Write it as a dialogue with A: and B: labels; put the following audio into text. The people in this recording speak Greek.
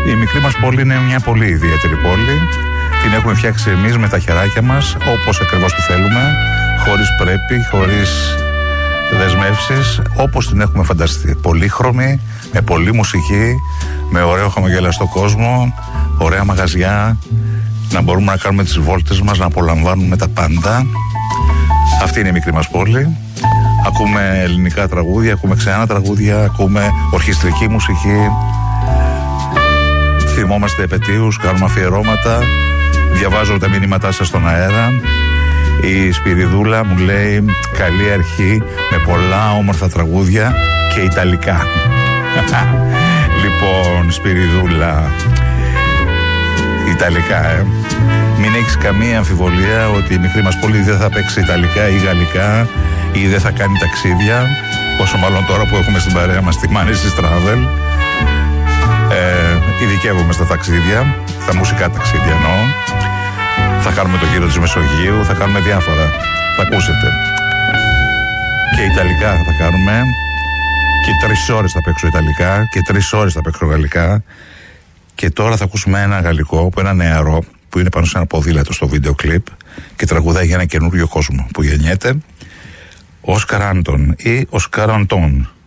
A: Η μικρή μας πόλη είναι μια πολύ ιδιαίτερη πόλη. Την έχουμε φτιάξει εμείς με τα χεράκια μας, όπως ακριβώς τη θέλουμε, χωρίς πρέπει, χωρίς δεσμεύσεις, όπως την έχουμε φανταστεί. Πολύχρωμη, με πολλή μουσική, με ωραίο χαμογελαστό κόσμο, ωραία μαγαζιά, να μπορούμε να κάνουμε τις βόλτες μας, να απολαμβάνουμε τα πάντα. Αυτή είναι η μικρή μας πόλη. Ακούμε ελληνικά τραγούδια, ακούμε ξένα τραγούδια, ακούμε ορχιστρική μουσική, θυμόμαστε επετείους, κάνουμε αφιερώματα, διαβάζω τα μηνύματά σας στον αέρα. Η Σπυριδούλα μου λέει καλή αρχή με πολλά όμορφα τραγούδια και ιταλικά. Λοιπόν, Σπυριδούλα, ιταλικά, μην έχεις καμία αμφιβολία ότι η μικρή μας πόλη δεν θα παίξει ιταλικά ή γαλλικά ή δεν θα κάνει ταξίδια, όσο μάλλον τώρα που έχουμε στην παρέα μας τη Manesis Travel. Ειδικεύομαι στα ταξίδια, στα μουσικά ταξίδια εννοώ. Θα κάνουμε το γύρο της Μεσογείου, θα κάνουμε διάφορα, θα ακούσετε. Και ιταλικά θα κάνουμε, και 3 ώρες θα παίξω ιταλικά και 3 ώρες θα παίξω γαλλικά. Και τώρα θα ακούσουμε ένα γαλλικό, που ένα νεαρό που είναι πάνω σε ένα ποδήλατο στο βίντεο κλιπ και τραγουδάει για ένα καινούριο κόσμο που γεννιέται, Όσκαρ Άντων ή Οσκάρ Αντών.